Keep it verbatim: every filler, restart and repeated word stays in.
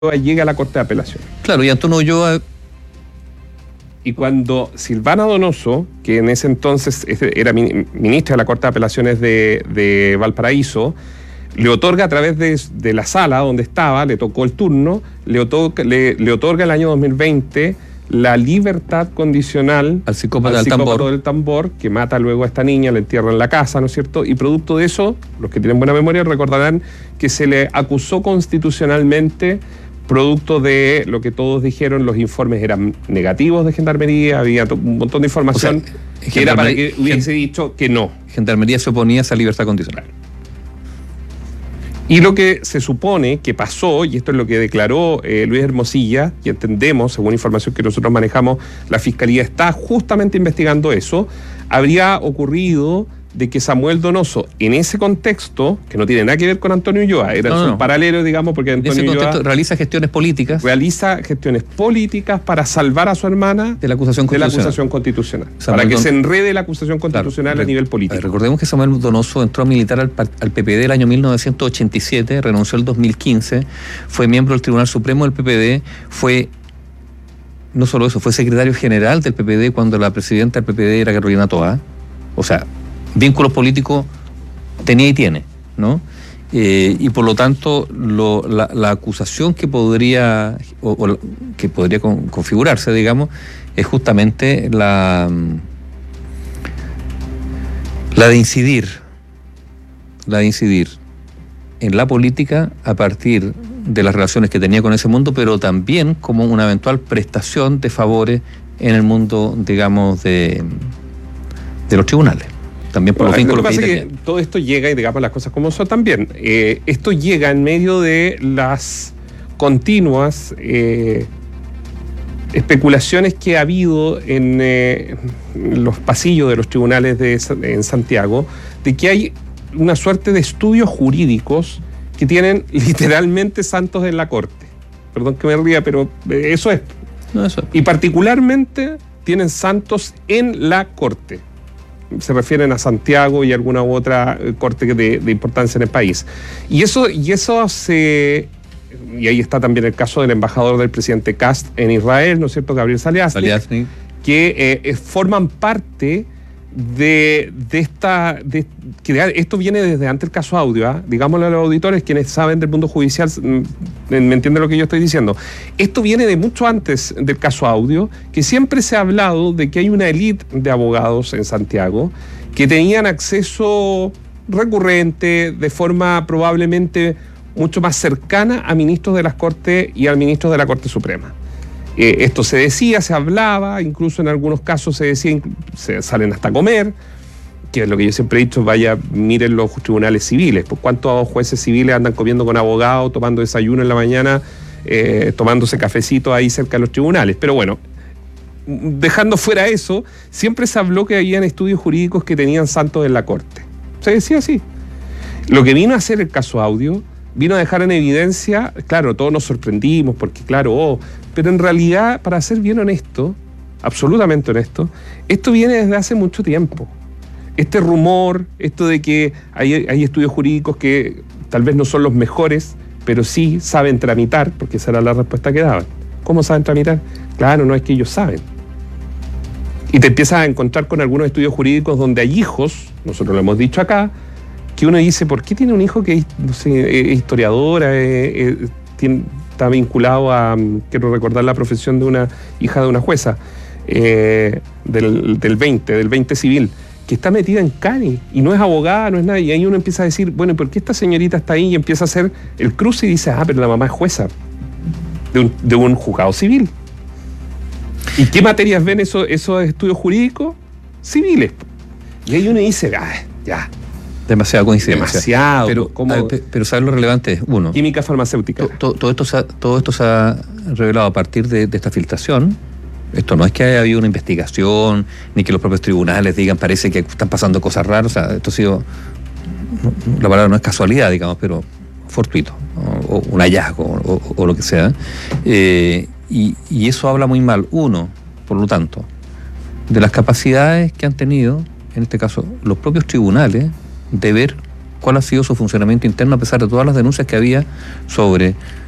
llega a la Corte de Apelaciones. Claro, y Antonio Ulloa... Y cuando Silvana Donoso, que en ese entonces era ministra de la Corte de Apelaciones de, de Valparaíso, le otorga a través de, de la sala donde estaba, le tocó el turno, le otorga, le, le otorga el año dos mil veinte la libertad condicional al psicópata, al del, psicópata tambor. del tambor, que mata luego a esta niña, la entierra en la casa, ¿no es cierto? Y producto de eso, los que tienen buena memoria recordarán que se le acusó constitucionalmente, producto de lo que todos dijeron, los informes eran negativos de Gendarmería, había un montón de información, o sea, que era para que hubiese dicho que no. Gendarmería se oponía a esa libertad condicional. Y lo que se supone que pasó, y esto es lo que declaró eh, Luis Hermosilla, y entendemos, según información que nosotros manejamos, la Fiscalía está justamente investigando eso, habría ocurrido de que Samuel Donoso, en ese contexto, que no tiene nada que ver con Antonio Ulloa, era no, un no. paralelo, digamos, porque Antonio en ese contexto Ulloa realiza gestiones políticas. Realiza gestiones políticas para salvar a su hermana de la acusación de la constitucional. acusación constitucional Samuel para que Don... se enrede la acusación constitucional claro, a nivel político. Recordemos que Samuel Donoso entró a militar al, al P P D el año mil novecientos ochenta y siete, renunció el dos mil quince, fue miembro del Tribunal Supremo del P P D, fue... No solo eso, fue secretario general del P P D cuando la presidenta del P P D era Carolina Toá. O sea, vínculos políticos tenía y tiene, ¿no? Eh, y por lo tanto, lo, la, la acusación que podría, o, o que podría con, configurarse, digamos, es justamente la, la de incidir, la de incidir en la política a partir de las relaciones que tenía con ese mundo, pero también como una eventual prestación de favores en el mundo, digamos, de, de los tribunales. También por bueno, los vínculos lo que pasa que es que todo esto llega, y digamos las cosas como son también, eh, esto llega en medio de las continuas eh, especulaciones que ha habido en eh, los pasillos de los tribunales de, en Santiago, de que hay una suerte de estudios jurídicos que tienen literalmente santos en la Corte. Perdón que me ría, pero eso es. No, eso es. Y particularmente tienen santos en la Corte. Se refieren a Santiago y alguna u otra corte de, de importancia en el país. Y eso, y eso se... Y ahí está también el caso del embajador del presidente Kast en Israel, ¿no es cierto?, Gabriel Saliasnik, que eh, forman parte de, de esta... De, que esto viene desde antes del caso Audio, ¿eh? Digámosle a los auditores, quienes saben del mundo judicial, me entienden lo que yo estoy diciendo. Esto viene de mucho antes del caso Audio, que siempre se ha hablado de que hay una élite de abogados en Santiago que tenían acceso recurrente, de forma probablemente mucho más cercana a ministros de las Cortes y al ministro de la Corte Suprema. Eh, esto se decía, se hablaba, incluso en algunos casos se decía, se salen hasta a comer, que es lo que yo siempre he dicho, vaya, miren los tribunales civiles, pues cuántos jueces civiles andan comiendo con abogados, tomando desayuno en la mañana, eh, tomándose cafecito ahí cerca de los tribunales. Pero bueno, dejando fuera eso, siempre se habló que habían estudios jurídicos que tenían santos en la Corte. Se decía así. Lo que vino a hacer el caso Audio, vino a dejar en evidencia, claro, todos nos sorprendimos, porque claro, oh, pero en realidad, para ser bien honesto, absolutamente honesto, esto viene desde hace mucho tiempo. Este rumor, esto de que hay, hay estudios jurídicos que tal vez no son los mejores, pero sí saben tramitar, porque esa era la respuesta que daban. ¿Cómo saben tramitar? Claro, no es que ellos saben. Y te empiezas a encontrar con algunos estudios jurídicos donde hay hijos, nosotros lo hemos dicho acá, que uno dice, ¿por qué tiene un hijo que no sé, es historiadora, eh, eh, tiene, está vinculado a, quiero recordar la profesión de una hija de una jueza, eh, del, del veinte, del veinte civil, que está metida en Cani y no es abogada, no es nada, y ahí uno empieza a decir, bueno, ¿y por qué esta señorita está ahí? Y empieza a hacer el cruce y dice, ah, pero la mamá es jueza de un, de un juzgado civil. ¿Y qué materias ven esos, esos estudios jurídicos? Civiles. Y ahí uno dice, ah, ya. Demasiada coincidencia. Demasiado. Pero, como, pero ¿sabes lo relevante? Uno. Química farmacéutica. Todo, todo, esto se ha, todo esto se ha revelado a partir de, de esta filtración. Esto no es que haya habido una investigación, ni que los propios tribunales digan, parece que están pasando cosas raras. O sea, esto ha sido, la palabra no es casualidad, digamos, pero fortuito, o, o un hallazgo, o, o, o lo que sea. Eh, y, y eso habla muy mal, uno, por lo tanto, de las capacidades que han tenido, en este caso, los propios tribunales, de ver cuál ha sido su funcionamiento interno a pesar de todas las denuncias que había sobre